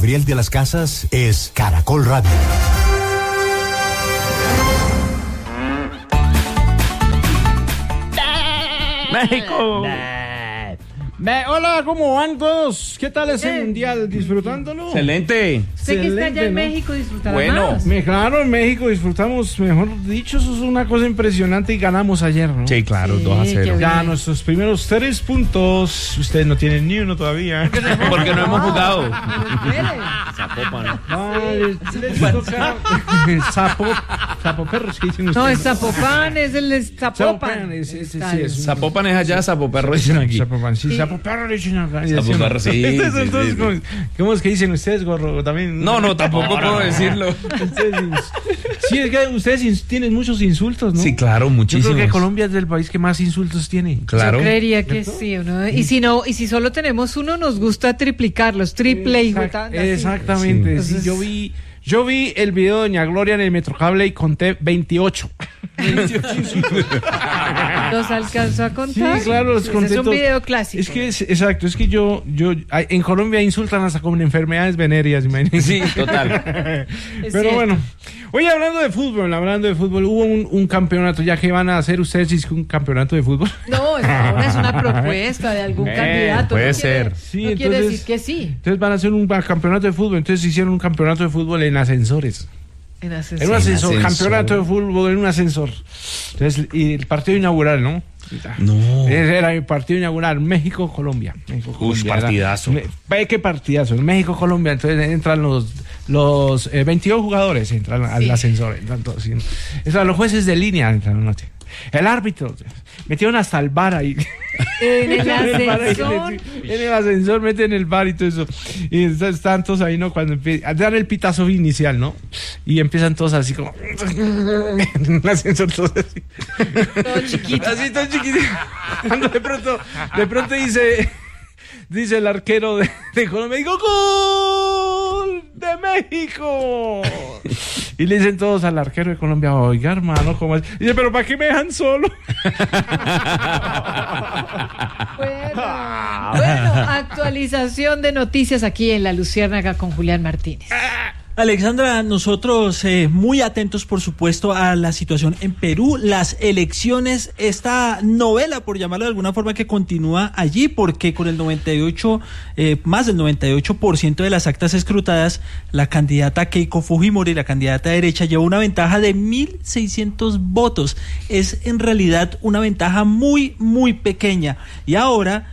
Gabriel de las Casas es Caracol Radio. México. Hola, ¿cómo van todos? ¿Qué tal ese mundial? ¿Disfrutándolo? Excelente. Usted que está allá en México disfrutará más. Claro, en México disfrutamos, mejor dicho, eso es una cosa impresionante y ganamos ayer, ¿no? Sí, claro, Sí, 2-0. Ya nuestros primeros 3 puntos, ustedes no tienen ni uno todavía. Porque no hemos jugado. Zapopan. Vale, les toca Sapo perros, ¿qué dicen ustedes? No, es Zapopan, es el Zapopan. Sí, es Zapopan es allá, Zapoperro dicen aquí. Zapopan, sí, Zapoperro dicen acá. Zapoperro, sí. Entonces, Sí. ¿cómo es que dicen ustedes, gorro? También. No, tampoco puedo decirlo. Sí, es que ustedes tienen muchos insultos, ¿no? Sí, claro, Yo muchísimos. creo que Colombia es el país que más insultos tiene. Claro. Yo creería que sí, ¿no? Y si solo tenemos uno, nos gusta triplicarlos, triple y Exactamente. Sí. Sí, yo vi el video de Doña Gloria en el Metrocable y conté 28. ¿Los alcanzó a contar? Sí, claro, los conté Es un todos. video clásico. Es que exacto, es que yo en Colombia insultan hasta con enfermedades venéreas, imagínense. Sí, total. Pero cierto. bueno, oye, hablando de fútbol, hubo un campeonato, ya que van a hacer ustedes, es que un campeonato de fútbol. No, ahora es una propuesta de algún candidato. puede No ser. Sí, no quiere entonces- decir que sí. Entonces van a hacer un campeonato de fútbol, entonces hicieron un campeonato de fútbol en ascensores. En En ascensor. un ascensor, ascensor. campeonato de fútbol en un ascensor. Entonces, y el partido inaugural, ¿no? No. Ese era el partido inaugural, México-Colombia. Partidazo. Ve qué partidazo, México-Colombia. Entonces entran los 22 jugadores, entran al ascensor. Entran todos, ¿sí? Entran los jueces de línea, entran, ¿no? El árbitro, metieron hasta el VAR ahí. En el ascensor. En el ascensor meten el VAR y todo eso. Y están todos ahí, ¿no? Cuando dan el pitazo inicial, ¿no? Y empiezan todos así como... en el ascensor todos así. Todo chiquito. Así todo chiquito. Cuando de pronto dice el arquero de Colombia, digo, ¡gol de México! Y le dicen todos al arquero de Colombia, oiga, hermano, ¿cómo es? Y dice, ¿pero para qué me dejan solo? Bueno, actualización de noticias aquí en La Luciérnaga con Julián Martínez. Alexandra, nosotros muy atentos, por supuesto, a la situación en Perú, las elecciones, esta novela, por llamarlo de alguna forma, que continúa allí, porque con el 98, más del 98% de las actas escrutadas, la candidata Keiko Fujimori, la candidata derecha, lleva una ventaja de 1.600 votos. Es en realidad una ventaja muy, muy pequeña. Y ahora...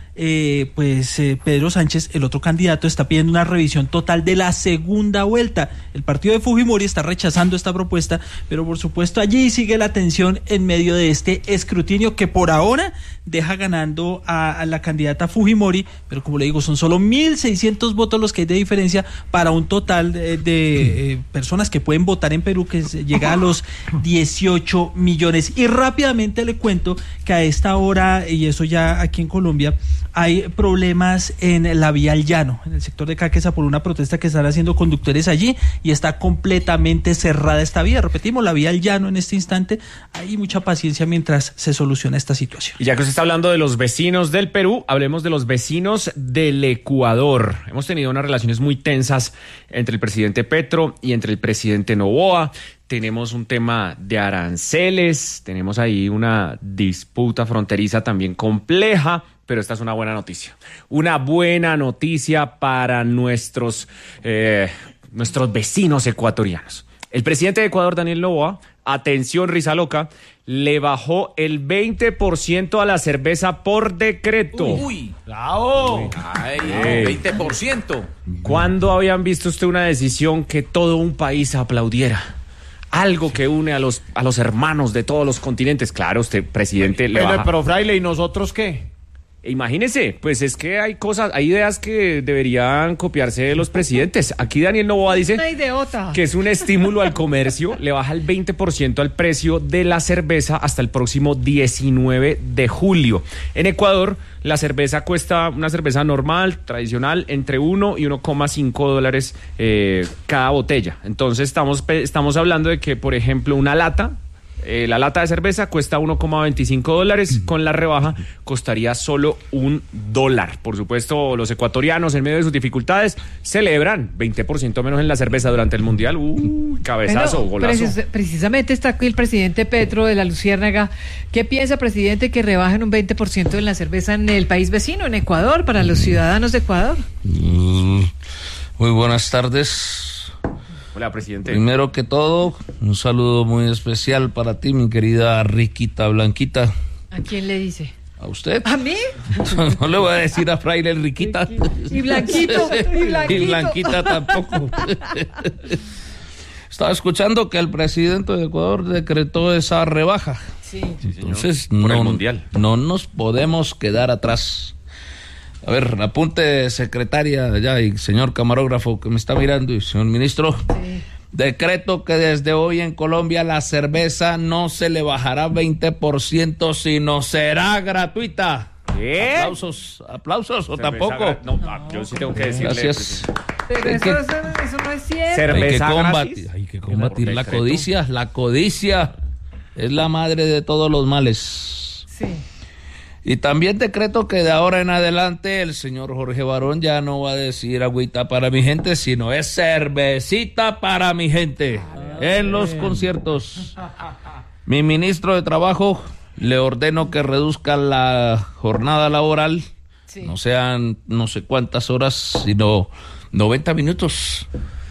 Pedro Sánchez, el otro candidato, está pidiendo una revisión total de la segunda vuelta. El partido de Fujimori está rechazando esta propuesta, pero por supuesto allí sigue la tensión en medio de este escrutinio que por ahora deja ganando a la candidata Fujimori, pero como le digo, son solo 1.600 votos los que hay de diferencia para un total de personas que pueden votar en Perú, que llega a los 18 millones. Y rápidamente le cuento que a esta hora, y eso ya aquí en Colombia, hay problemas en la vía al llano, en el sector de Caquesa, por una protesta que están haciendo conductores allí, y está completamente cerrada esta vía. Repetimos, la vía al llano en este instante. Hay mucha paciencia mientras se soluciona esta situación. Y ya que usted está hablando de los vecinos del Perú, hablemos de los vecinos del Ecuador. Hemos tenido unas relaciones muy tensas entre el presidente Petro y entre el presidente Noboa. Tenemos un tema de aranceles, tenemos ahí una disputa fronteriza también compleja, pero esta es una buena noticia. Una buena noticia para nuestros vecinos ecuatorianos. El presidente de Ecuador, Daniel Noboa, atención, risa loca, le bajó el 20% a la cerveza por decreto. Uy, bravo. Ay, 20%. ¿Cuándo habían visto usted una decisión que todo un país aplaudiera? Algo que une a los hermanos de todos los continentes. Claro, usted, presidente, le baja. Pero fraile, ¿y nosotros qué? Imagínese, pues es que hay ideas que deberían copiarse de los presidentes. Aquí Daniel Noboa dice Una idiota. que es un estímulo al comercio, le baja el 20% al precio de la cerveza hasta el próximo 19 de julio. En Ecuador, la cerveza cuesta, una cerveza normal, tradicional, entre 1 y 1,5 dólares cada botella. Entonces estamos hablando de que, por ejemplo, una lata La lata de cerveza cuesta $1.25, con la rebaja costaría solo $1. Por supuesto, los ecuatorianos, en medio de sus dificultades, celebran 20% menos en la cerveza durante el Mundial. Cabezazo, golazo. Precisamente está aquí el presidente Petro de la Luciérnaga. ¿Qué piensa, presidente, que rebajen un 20% en la cerveza en el país vecino, en Ecuador, para los ciudadanos de Ecuador? Muy buenas tardes. Hola, presidente. Primero que todo, un saludo muy especial para ti, mi querida Riquita Blanquita. ¿A quién le dice? ¿A usted? ¿A mí? No le voy a decir a Fraile Riquita. Y Blanquito. Y Blanquita tampoco. Estaba escuchando que el presidente de Ecuador decretó esa rebaja. Sí. Entonces, por el Mundial. No nos podemos quedar atrás. A ver, apunte, secretaria ya y señor camarógrafo que me está mirando y señor ministro. Sí. Decreto que desde hoy en Colombia la cerveza no se le bajará 20%, sino será gratuita. ¿Qué? ¿Aplausos o cerveza tampoco? No, yo sí tengo que decirle. Gracias. Pero eso no es cierto. Cerveza hay que combatir la codicia. La codicia es la madre de todos los males. Sí. Y también decreto que de ahora en adelante el señor Jorge Barón ya no va a decir agüita para mi gente, sino es cervecita para mi gente en los conciertos. Mi ministro de Trabajo, le ordeno que reduzca la jornada laboral, sí. No sean no sé cuántas horas, sino 90 minutos.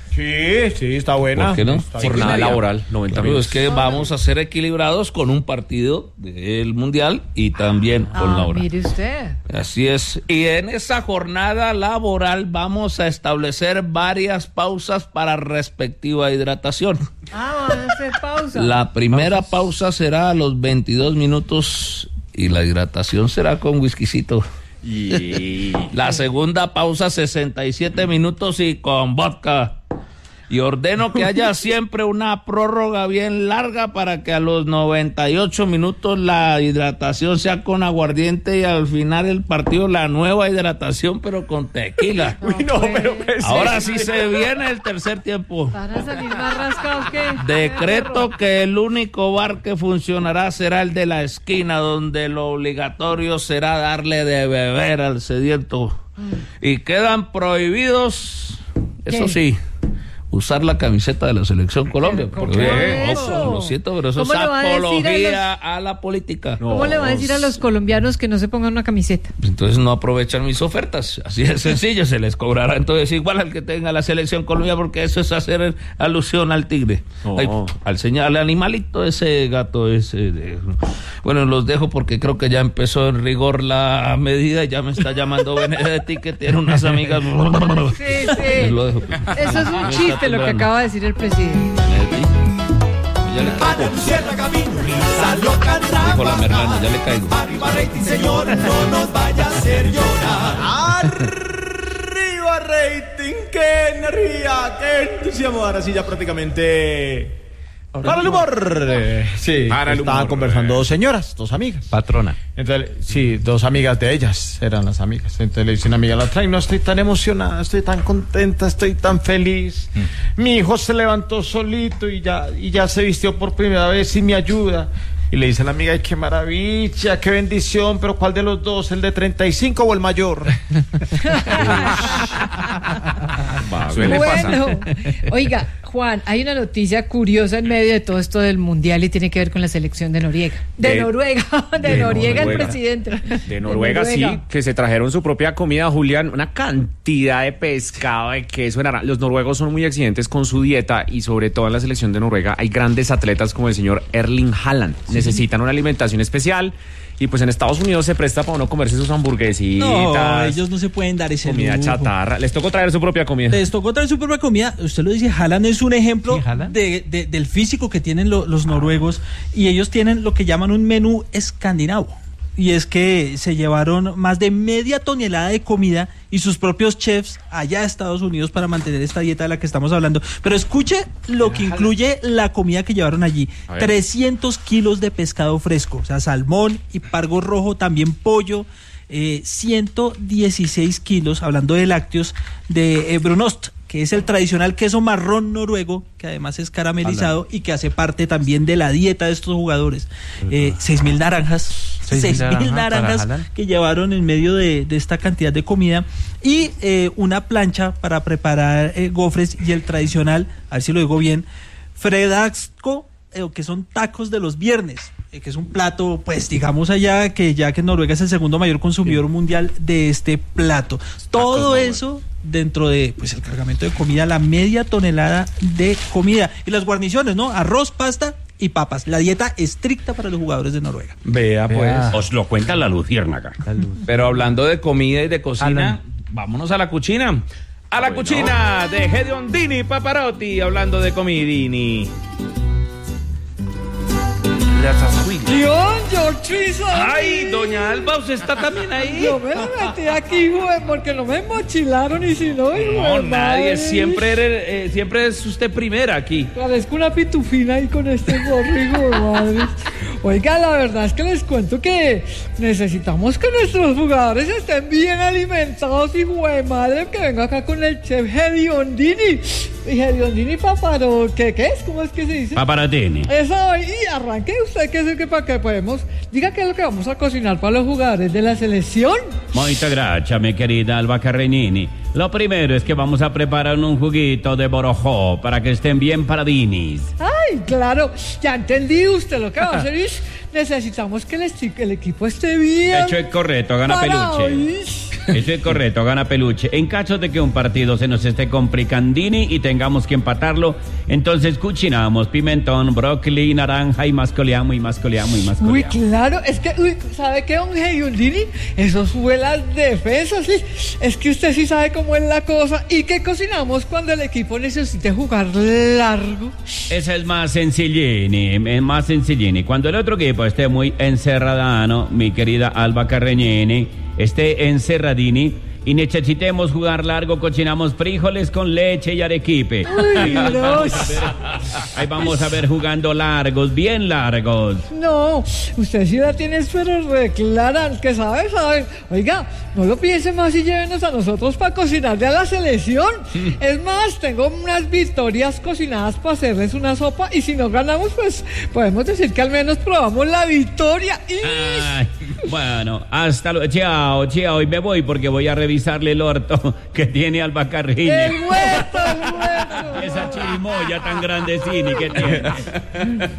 Sí, está buena. ¿Por qué no? Jornada laboral, 90 minutos. Es que vamos a ser equilibrados con un partido del Mundial y también con la hora. Mire usted. Así es. Y en esa jornada laboral vamos a establecer varias pausas para respectiva hidratación. Van a hacer pausa. La primera pausa será a los 22 minutos y la hidratación será con whiskycito. Y la segunda pausa 67 minutos y con vodka. Y ordeno que haya siempre una prórroga bien larga para que a los 98 minutos la hidratación sea con aguardiente y al final el partido la nueva hidratación pero con tequila. Uy, no, pero ahora sí se viene el tercer tiempo. ¿Van a salir más rascados que? Decreto que el único bar que funcionará será el de la esquina, donde lo obligatorio será darle de beber al sediento. Y quedan prohibidos, eso sí, usar la camiseta de la Selección Colombia. Porque, lo siento, pero eso es apología a la política. ¿Cómo le va a decir a los colombianos que no se pongan una camiseta? Entonces no aprovechan mis ofertas. Así de sencillo, se les cobrará entonces igual al que tenga la Selección Colombia, porque eso es hacer alusión al tigre. Al animalito ese, gato ese. Bueno, los dejo porque creo que ya empezó en rigor la medida y ya me está llamando Benedetti, que tiene unas amigas. Sí. Lo dejo. Eso es un chiste lo que acaba de decir el presidente. Dijo la Merlana, ya le caigo. Arriba rating, señor, no nos vaya a hacer llorar. Arriba rating, qué energía, qué entusiasmo. Ahora sí ya prácticamente... Para el humor. Sí, estaban conversando dos señoras, dos amigas. Patrona. Entonces, sí, dos amigas de ellas eran las amigas. Entonces le dice una amiga a la otra: no estoy tan emocionada, estoy tan contenta, estoy tan feliz. Mi hijo se levantó solito y ya se vistió por primera vez sin mi ayuda. Y le dice a la amiga: ay, qué maravilla, qué bendición, pero ¿cuál de los dos? ¿El de 35 o el mayor? Bueno, oiga, Juan, hay una noticia curiosa en medio de todo esto del Mundial y tiene que ver con la selección de Noriega. De Noriega, el presidente. De Noruega, sí, que se trajeron su propia comida, Julián, una cantidad de pescado, de queso, los noruegos son muy exigentes con su dieta y sobre todo en la selección de Noruega hay grandes atletas como el señor Erling Haaland. Necesitan una alimentación especial y pues en Estados Unidos se presta para uno comerse sus hamburguesitas. No, ellos no se pueden dar ese comida lujo. Chatarra. Les tocó traer su propia comida. Usted lo dice, Haaland es un ejemplo del físico que tienen los noruegos y ellos tienen lo que llaman un menú escandinavo. Y es que se llevaron más de media tonelada de comida y sus propios chefs allá a Estados Unidos para mantener esta dieta de la que estamos hablando. Pero escuche lo que incluye la comida que llevaron allí. 300 kilos de pescado fresco, o sea, salmón y pargo rojo, también pollo, 116 kilos, hablando de lácteos, de brunost, que es el tradicional queso marrón noruego, que además es caramelizado y que hace parte también de la dieta de estos jugadores. 6.000 naranjas, 6.000 naranjas que llevaron en medio de esta cantidad de comida y una plancha para preparar gofres y el tradicional, a ver si lo digo bien, fredagsco, que son tacos de los viernes, que es un plato, pues digamos allá, que ya que Noruega es el segundo mayor consumidor mundial de este plato. Todo eso dentro de pues el cargamento de comida, la media tonelada de comida. Y las guarniciones, ¿no? Arroz, pasta y papas. La dieta estricta para los jugadores de Noruega. Vea, pues. Os lo cuenta la Luciérnaga. Pero hablando de comida y de cocina, vámonos a la cuchina. A la cuchina de Gedeon Dini Paparotti, hablando de comidini. Ay, doña Alba, ¿usted está también ahí? Yo me metí aquí, güey, porque no me mochilaron y si no, no, nadie, siempre es usted primera aquí. Parezco una pitufina ahí con este gorro, madre. Oiga, la verdad es que les cuento que necesitamos que nuestros jugadores estén bien alimentados y güey, madre, que venga acá con el chef Gedeon Dini. Y Gedeon Dini ¿qué es? ¿Cómo es que se dice? Paparatini. Eso, y arranque usted, que es el que para que podemos. Diga qué es lo que vamos a cocinar para los jugadores de la selección. Muchas gracias, mi querida Alba Carrenini. Lo primero es que vamos a preparar un juguito de borojó para que estén bien paradinis. Ay, claro, ya entendí. Usted lo que va a hacer es necesitamos que el equipo esté bien. Eso es correcto, gana peluche. Eso es correcto, gana peluche. En caso de que un partido se nos esté complicandini y tengamos que empatarlo, entonces cocinamos pimentón, brócoli, naranja y mascoleamos y mascoleamos y mascoleamos. Uy, claro, es que, ¿sabe qué, don Gedeon Dini? Eso sube las defensas, ¿sí? Es que usted sí sabe cómo es la cosa. ¿Y qué cocinamos cuando el equipo necesite jugar largo? Esa es más sencillini. Cuando el otro equipo esté muy encerradano, mi querida Alba Carrenini, esté encerradini y necesitemos jugar largo, cocinamos frijoles con leche y arequipe. Uy, ahí vamos a ver jugando largos, bien largos. No, usted sí la tiene, pero reclara, que sabe. Oiga, no lo piense más y llévenos a nosotros para cocinarle a la selección. Es más, tengo unas victorias cocinadas para hacerles una sopa y si no ganamos, pues podemos decir que al menos probamos la victoria. Ay, bueno, hasta luego. Chao, y me voy porque voy a revisarle el orto que tiene Alba Carrenini. El hueso. Esa chirimoya tan grandecini que tiene.